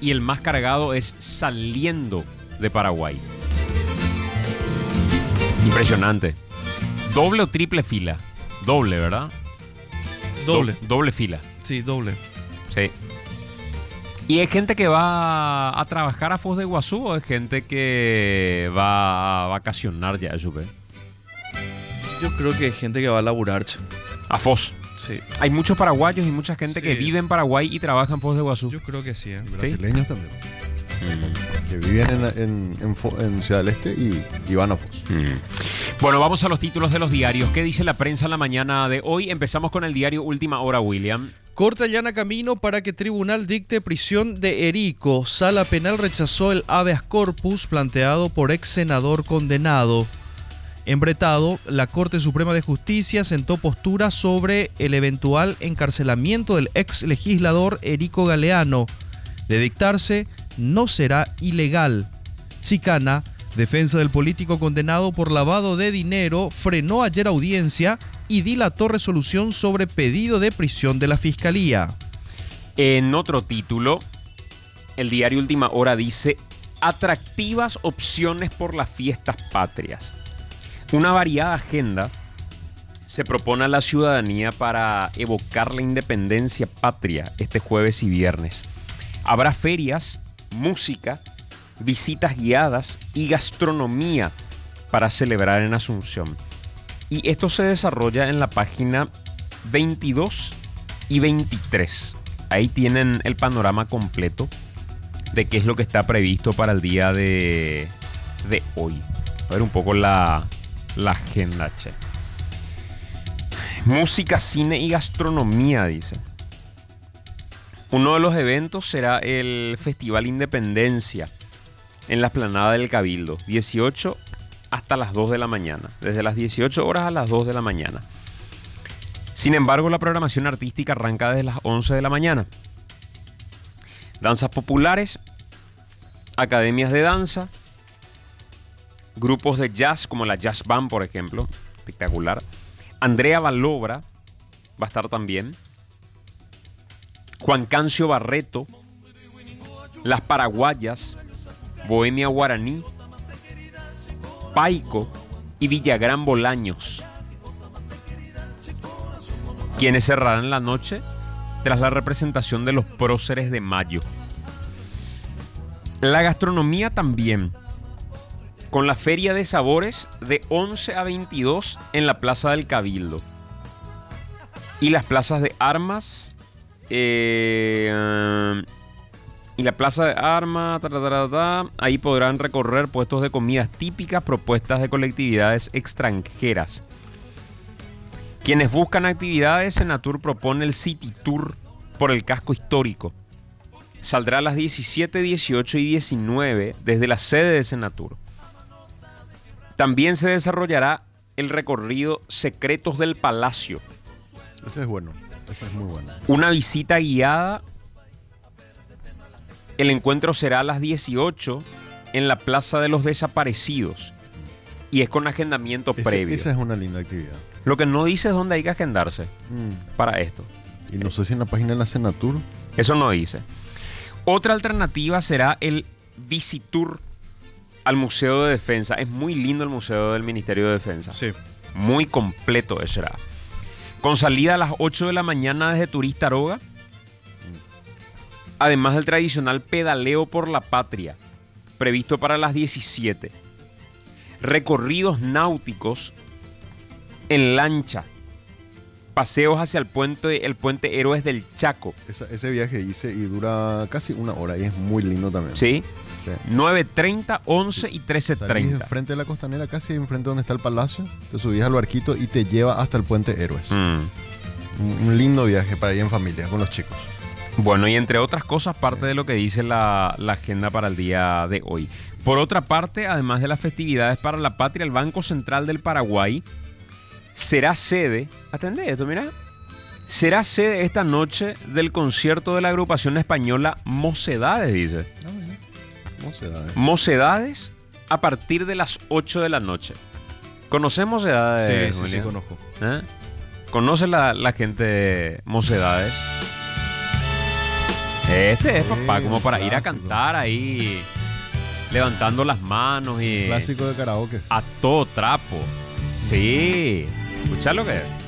y el más cargado es saliendo de Paraguay. Impresionante. ¿Doble o triple fila? Doble, ¿verdad? Doble. Doble fila. Sí, doble. Sí. ¿Y es gente que va a trabajar a Foz de Iguazú o es gente que va a vacacionar ya, eso? Yo creo que hay gente que va a laburar. A Foz. Sí. Hay muchos paraguayos y mucha gente que Sí. vive en Paraguay y trabaja en Foz de Iguazú. Yo creo que sí. Brasileños también. Que viven en Ciudad del Este y van a Foz. Bueno, vamos a los títulos de los diarios. ¿Qué dice la prensa en la mañana de hoy? Empezamos con el diario Última Hora, William. Corte allana camino para que tribunal dicte prisión de Erico. Sala penal rechazó el habeas corpus planteado por ex senador condenado. En Bretado, la Corte Suprema de Justicia sentó postura sobre el eventual encarcelamiento del ex legislador Erico Galeano. De dictarse, no será ilegal. Chicana, defensa del político condenado por lavado de dinero, frenó ayer audiencia y dilató resolución sobre pedido de prisión de la Fiscalía. En otro título, el diario Última Hora dice: atractivas opciones por las fiestas patrias. Una variada agenda se propone a la ciudadanía para evocar la independencia patria este jueves y viernes. Habrá ferias, música, visitas guiadas y gastronomía para celebrar en Asunción. Y esto se desarrolla en la página 22 y 23. Ahí tienen el panorama completo de qué es lo que está previsto para el día de hoy. A ver un poco la agenda, che. Música, cine y gastronomía, dice. Uno de los eventos será el Festival Independencia en la explanada del Cabildo, 18 hasta las 2 de la mañana, desde las 18 horas a las 2 de la mañana. Sin embargo, la programación artística arranca desde las 11 de la mañana. Danzas populares, academias de danza, grupos de jazz como la Jazz Band, por ejemplo, espectacular. Andrea Valobra va a estar también. Juan Cancio Barreto, Las Paraguayas, Bohemia Guaraní, Paico y Villagrán Bolaños, quienes cerrarán la noche tras la representación de los próceres de mayo. La gastronomía también, con la Feria de Sabores de 11 a 22 en la Plaza del Cabildo. Y las plazas de armas y la Plaza de Armas, ahí podrán recorrer puestos de comidas típicas, propuestas de colectividades extranjeras. Quienes buscan actividades, Senatur propone el City Tour por el casco histórico. Saldrá a las 17, 18 y 19 desde la sede de Senatur. También se desarrollará el recorrido Secretos del Palacio. Ese es bueno, ese es muy bueno. Una visita guiada. El encuentro será a las 18 en la Plaza de los Desaparecidos y es con agendamiento previo. Esa es una linda actividad. Lo que no dice es dónde hay que agendarse para esto. Y no sé si en la página de la Senatur. Eso no dice. Otra alternativa será el Visitur al Museo de Defensa. Es muy lindo el Museo del Ministerio de Defensa. Sí. Muy completo será. Con salida a las 8 de la mañana desde Turista Aroga. Además del tradicional pedaleo por la patria, previsto para las 17. Recorridos náuticos en lancha. Paseos hacia el puente Héroes del Chaco. Ese viaje hice y dura casi una hora y es muy lindo también. Sí. Sí. 9:30, 11 y Salís 13:30. enfrente de la costanera, casi enfrente donde está el palacio, te subís al barquito y te lleva hasta el puente Héroes. Un lindo viaje para ir en familia, con los chicos. Bueno, y entre otras cosas, parte de lo que dice la agenda para el día de hoy. Por otra parte, además de las festividades para la patria, el Banco Central del Paraguay será sede, atendé esto, mira, será sede esta noche del concierto de la agrupación española Mocedades, dice. Mocedades. Mocedades a partir de las 8 de la noche. ¿Conoces Mocedades? Sí, conozco. ¿Eh? ¿Conoce la gente Mocedades? Este es, papá, Sí, como para ir a clásico. cantar ahí, levantando las manos y Clásico de karaoke. a todo trapo. Sí, escucha lo que es.